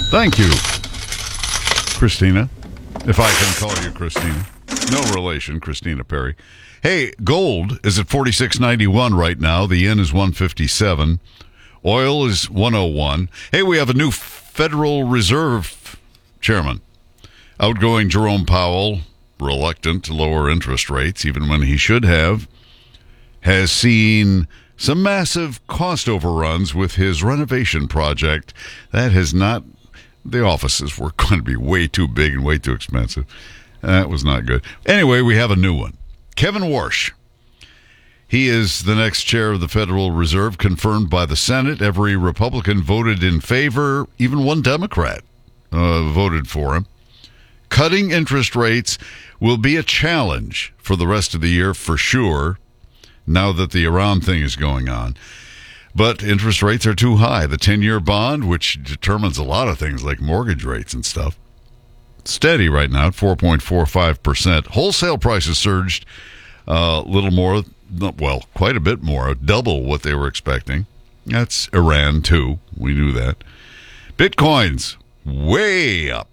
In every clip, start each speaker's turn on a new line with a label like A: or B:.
A: Thank you, Christina, if I can call you Christina. No relation, Christina Perry. Hey, gold is at $46.91 right now. The yen is $157. Oil is $101. Hey, we have a new Federal Reserve chairman. Outgoing Jerome Powell, reluctant to lower interest rates, even when he should have, has seen some massive cost overruns with his renovation project. That has not... The offices were going to be way too big and way too expensive. That was not good. Anyway, we have a new one. Kevin Warsh. He is the next chair of the Federal Reserve, confirmed by the Senate. Every Republican voted in favor. Even one Democrat voted for him. Cutting interest rates will be a challenge for the rest of the year for sure, now that the Iran thing is going on. But interest rates are too high. The 10-year bond, which determines a lot of things like mortgage rates and stuff, steady right now at 4.45%. Wholesale prices surged a little more, well, quite a bit more, double what they were expecting. That's Iran, too. We knew that. Bitcoin's way up,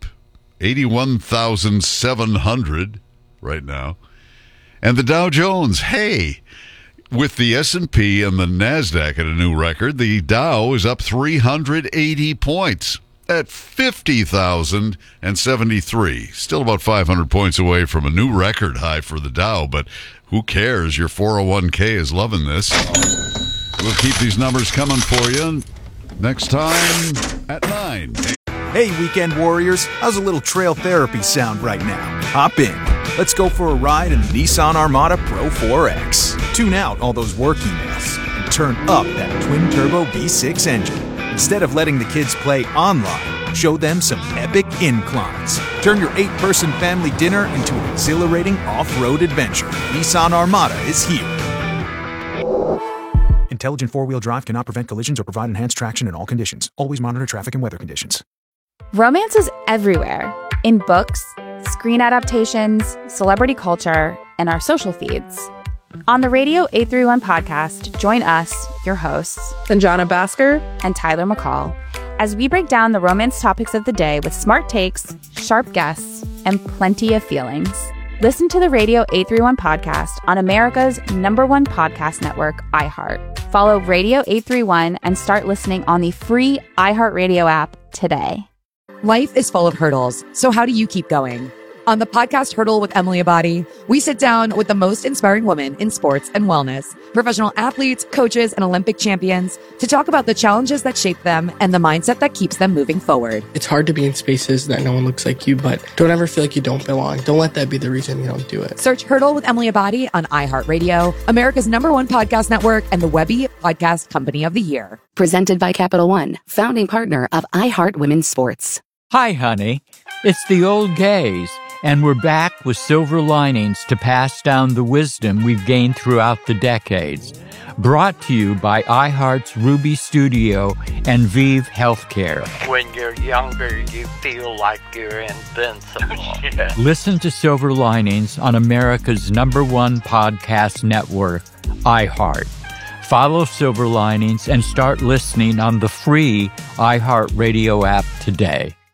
A: 81,700 right now. And the Dow Jones, hey, with the S&P and the NASDAQ at a new record, the Dow is up 380 points at 50,073. Still about 500 points away from a new record high for the Dow, but who cares? Your 401k is loving this. We'll keep these numbers coming for you next time at 9.
B: Hey, weekend warriors, how's a little trail therapy sound right now? Hop in. Let's go for a ride in the Nissan Armada Pro 4X. Tune out all those work emails and turn up that twin-turbo V6 engine. Instead of letting the kids play online, show them some epic inclines. Turn your 8-person family dinner into an exhilarating off-road adventure. Nissan Armada is here. Intelligent four-wheel drive cannot prevent collisions or provide enhanced traction in all conditions. Always monitor traffic and weather conditions.
C: Romance is everywhere. In books, screen adaptations, celebrity culture, and our social feeds. On the Radio 831 podcast, join us, your hosts,
D: Sanjana Bhaskar
C: and Tyler McCall, as we break down the romance topics of the day with smart takes, sharp guests, and plenty of feelings. Listen to the Radio 831 podcast on America's #1 podcast network, iHeart. Follow Radio 831 and start listening on the free iHeartRadio app today.
D: Life is full of hurdles, so how do you keep going? On the podcast Hurdle with Emily Abadi, we sit down with the most inspiring women in sports and wellness, professional athletes, coaches, and Olympic champions to talk about the challenges that shape them and the mindset that keeps them moving forward.
E: It's hard to be in spaces that no one looks like you, but don't ever feel like you don't belong. Don't let that be the reason you don't do it.
D: Search Hurdle with Emily Abadi on iHeartRadio, America's #1 podcast network, and the Webby Podcast Company of the Year.
F: Presented by Capital One, founding partner of iHeart Women's Sports.
G: Hi, honey. It's the old gays, and we're back with silver linings to pass down the wisdom we've gained throughout the decades. Brought to you by iHeart's Ruby Studio and Vive Healthcare.
H: When you're younger, you feel like you're invincible.
G: Listen to Silver Linings on America's #1 podcast network, iHeart. Follow Silver Linings and start listening on the free iHeartRadio app today.